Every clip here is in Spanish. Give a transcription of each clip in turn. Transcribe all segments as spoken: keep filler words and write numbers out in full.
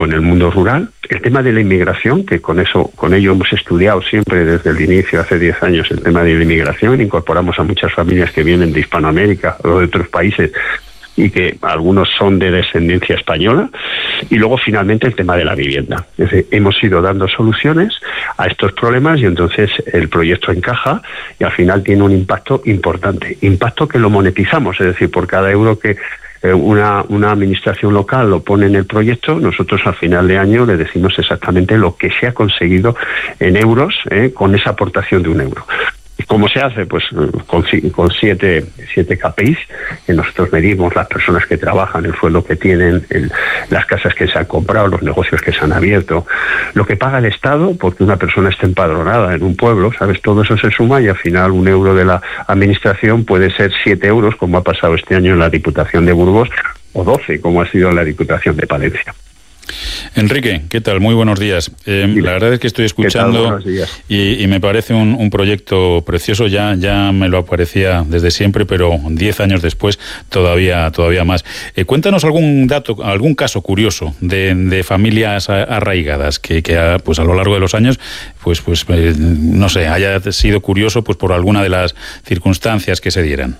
en el mundo rural, el tema de la inmigración, que con eso, con ello hemos estudiado siempre desde el inicio, hace diez años, el tema de la inmigración. Incorporamos a muchas familias que vienen de Hispanoamérica o de otros países y que algunos son de descendencia española. Y luego finalmente el tema de la vivienda. Es decir, hemos ido dando soluciones a estos problemas y entonces el proyecto encaja y al final tiene un impacto importante, impacto que lo monetizamos, es decir, por cada euro que Una, una administración local lo pone en el proyecto, nosotros al final de año le decimos exactamente lo que se ha conseguido en euros, ¿eh? con esa aportación de un euro. ¿Cómo se hace? Pues con, con siete, siete K P Is, que nosotros medimos las personas que trabajan, el sueldo que tienen, el, las casas que se han comprado, los negocios que se han abierto, lo que paga el Estado, porque una persona está empadronada en un pueblo, ¿sabes? Todo eso se suma y al final un euro de la administración puede ser siete euros, como ha pasado este año en la Diputación de Burgos, o doce, como ha sido en la Diputación de Palencia. Enrique, ¿qué tal? Muy buenos días. Eh, la verdad es que estoy escuchando y, y me parece un, un proyecto precioso. Ya, ya me lo aparecía desde siempre, pero diez años después todavía, todavía más. Eh, cuéntanos algún dato, algún caso curioso de, de familias arraigadas que, que a, pues a lo largo de los años, pues, pues eh, no sé, haya sido curioso pues por alguna de las circunstancias que se dieran.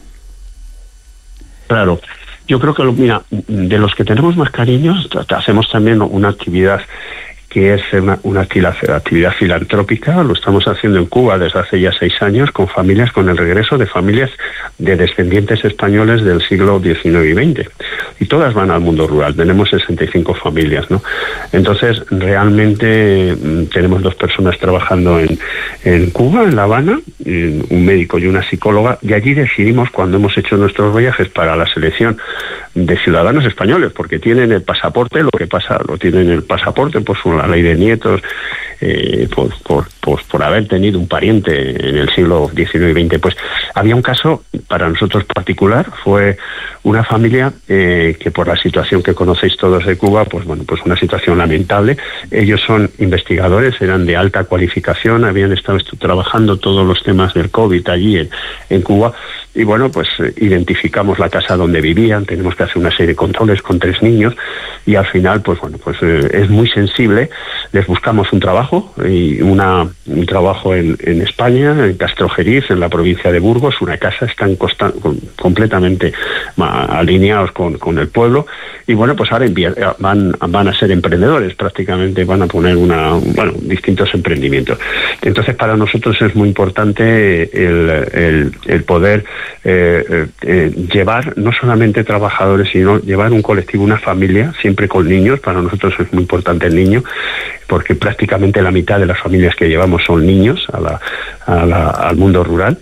Claro. Yo creo que, mira, de los que tenemos más cariños, hacemos también una actividad que es una, una actividad filantrópica. Lo estamos haciendo en Cuba desde hace ya seis años con familias, con el regreso de familias de descendientes españoles del siglo diecinueve y veinte. Y todas van al mundo rural. Tenemos sesenta y cinco familias, ¿no? Entonces, realmente tenemos dos personas trabajando en, en Cuba, en La Habana, un médico y una psicóloga, y allí decidimos, cuando hemos hecho nuestros viajes para la selección de ciudadanos españoles, porque tienen el pasaporte, lo que pasa, lo tienen el pasaporte, pues la ley de nietos, eh, por, por, por, por haber tenido un pariente en el siglo diecinueve y veinte. Pues había un caso para nosotros particular, fue una familia eh, que por la situación que conocéis todos de Cuba, pues bueno, pues una situación lamentable. Ellos son investigadores, eran de alta cualificación, habían estado trabajando todos los temas del COVID allí en, en Cuba, y bueno, pues eh, identificamos la casa donde vivían, tenemos que hacer una serie de controles con tres niños, y al final, pues bueno, pues eh, es muy sensible. Les buscamos un trabajo, y una, un trabajo en, en España, en Castrojeriz, en la provincia de Burgos, una casa, están constan, con, completamente ma, alineados con, con el pueblo, y bueno, pues ahora van, van a ser emprendedores, prácticamente van a poner una, bueno, distintos emprendimientos. Entonces, para nosotros es muy importante el, el, el poder eh, eh, llevar no solamente trabajadores, sino llevar un colectivo, una familia, siempre con niños. Para nosotros es muy importante el niño, porque prácticamente la mitad de las familias que llevamos son niños a la, a la, al mundo rural.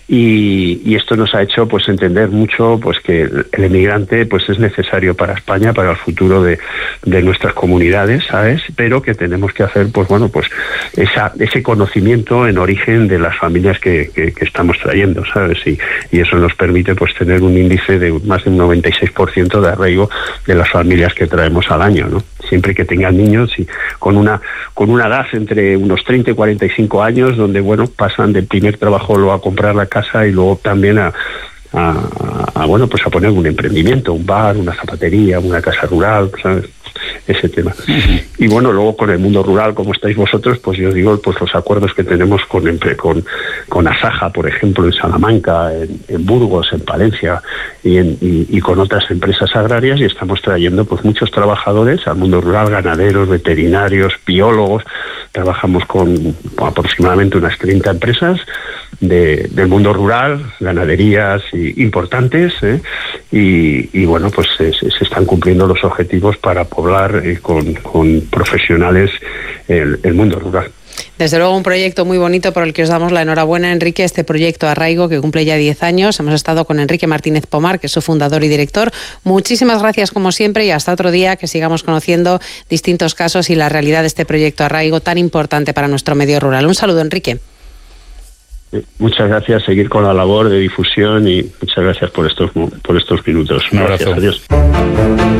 Y, y esto nos ha hecho pues entender mucho pues que el, el emigrante pues es necesario para España, para el futuro de, de nuestras comunidades, ¿sabes? Pero que tenemos que hacer pues bueno pues esa, ese conocimiento en origen de las familias que, que, que estamos trayendo, ¿sabes? Y, y eso nos permite pues tener un índice de más de un noventa y seis por ciento de arraigo de las familias que traemos al año, ¿no? Siempre que tengan niños y con una con una edad entre unos treinta y cuarenta y cinco años, donde bueno pasan del primer trabajo luego a comprar la casa y luego también a, a, a, a bueno pues a poner un emprendimiento, un bar, una zapatería, una casa rural, ¿sabes? Ese tema. Uh-huh. Y bueno, luego con el mundo rural, como estáis vosotros, pues yo digo, pues los acuerdos que tenemos con con, con Asaja, por ejemplo, en Salamanca, en, en Burgos, en Palencia y, en, y, y con otras empresas agrarias, y estamos trayendo pues muchos trabajadores al mundo rural, ganaderos, veterinarios, biólogos. Trabajamos con aproximadamente unas treinta empresas de, del mundo rural, ganaderías y, importantes, ¿eh? y, y bueno, pues se, se están cumpliendo los objetivos para poblar eh, con, con profesionales el, el mundo rural. Desde luego un proyecto muy bonito por el que os damos la enhorabuena, Enrique, este proyecto Arraigo que cumple ya diez años. Hemos estado con Enrique Martínez Pomar, que es su fundador y director. Muchísimas gracias como siempre y hasta otro día, que sigamos conociendo distintos casos y la realidad de este proyecto Arraigo tan importante para nuestro medio rural. Un saludo, Enrique. Muchas gracias, seguir con la labor de difusión y muchas gracias por estos, por estos minutos. Un abrazo. Gracias, adiós.